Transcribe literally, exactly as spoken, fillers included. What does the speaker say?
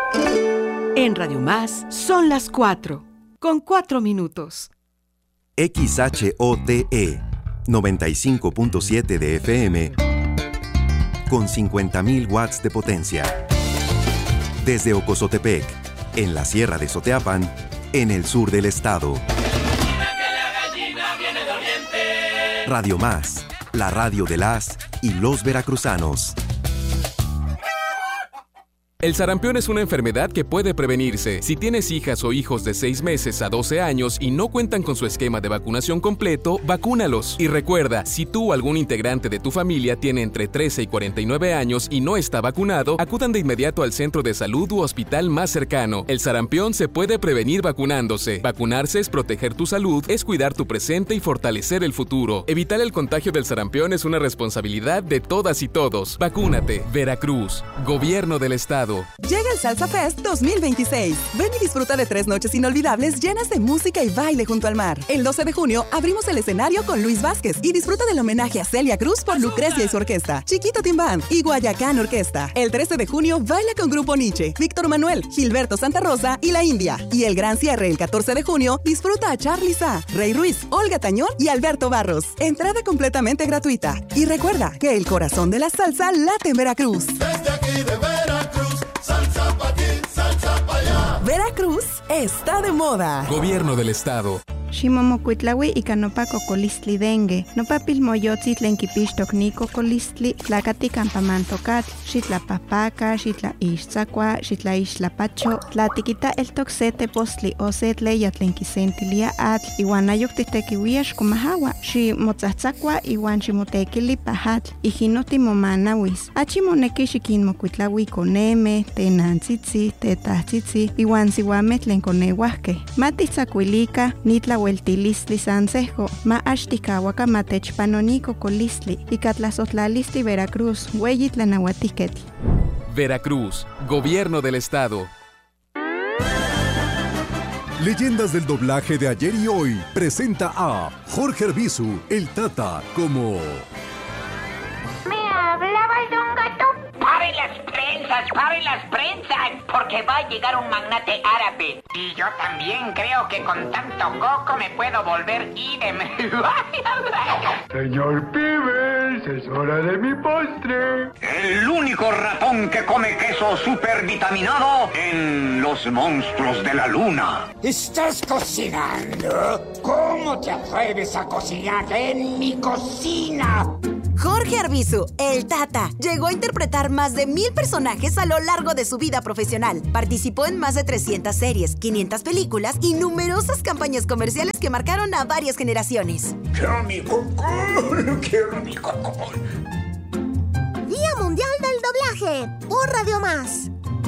En Radio Más son las cuatro, con cuatro minutos. X H O T E noventa y cinco punto siete de F M con cincuenta mil watts de potencia. Desde Ocozotepec, en la Sierra de Soteapan, en el sur del estado. Radio Más, la radio de las y los veracruzanos. El sarampión es una enfermedad que puede prevenirse. Si tienes hijas o hijos de seis meses a doce años y no cuentan con su esquema de vacunación completo, vacúnalos. Y recuerda, si tú o algún integrante de tu familia tiene entre trece y cuarenta y nueve años y no está vacunado, acudan de inmediato al centro de salud u hospital más cercano. El sarampión se puede prevenir vacunándose. Vacunarse es proteger tu salud, es cuidar tu presente y fortalecer el futuro. Evitar el contagio del sarampión es una responsabilidad de todas y todos. Vacúnate. Veracruz, Gobierno del Estado. Llega el Salsa Fest dos mil veintiséis. Ven y disfruta de tres noches inolvidables llenas de música y baile junto al mar. El doce de junio abrimos el escenario con Luis Vázquez y disfruta del homenaje a Celia Cruz por Lucrecia y su orquesta, Chiquito Timbán y Guayacán Orquesta. El trece de junio baila con Grupo Nietzsche, Víctor Manuel, Gilberto Santa Rosa y La India. Y el gran cierre el catorce de junio disfruta a Charly Sa, Rey Ruiz, Olga Tañón y Alberto Barros. Entrada completamente gratuita. Y recuerda que el corazón de la salsa late en Veracruz. Desde aquí de Veracruz, salsa pa' aquí, salsa pa' allá. Veracruz está de moda. Gobierno del Estado. Ximomocuitlaui ika nopa cocolistli dengue, nopa pilmoyotzi tlen kipixtok ni cocolistli, tlakati campamantocat, xitlapahpaca, xitlaixtzakua, xitlaixtlapacho, tlatikita eltok se tepostli o se tleya tlen kisentilia atl, iwan ayok titekiuia xkomahawa, ximotzatzakua iwan ximotekili pahatl, ijino timomanawis. Achi moneki xikinmokuitlaui koneme, tenantzitzi, tetahtzitzi, iwan siwame tlen koneuahke. Matitzakuilika, nitla Hueltilistli Sansejo, ma Ashtikawaka Matechpanonico Colistli, y Catlazotlalisti Veracruz, Hueyitlanauatiketl. Veracruz, Gobierno del Estado. Leyendas del doblaje de ayer y hoy presenta a Jorge Arbizu, el Tata, como... ¿Me hablaba el don gato? ¡Paren las prensas, paren las prensas! Porque va a llegar un magnate árabe. Y yo también creo que con tanto coco me puedo volver idem. Señor Pibes, es hora de mi postre. El único ratón que come queso supervitaminado en Los Monstruos de la Luna. ¿Estás cocinando? ¿Cómo te atreves a cocinar en mi cocina? Jorge Arbizu, el Tata, llegó a interpretar más de mil personajes a lo largo de su vida profesional. Participó en más de trescientas series, quinientas películas y numerosas campañas comerciales que marcaron a varias generaciones. ¡Quiero mi coco! ¡Quiero mi coco! Día Mundial del Doblaje por Radio Más.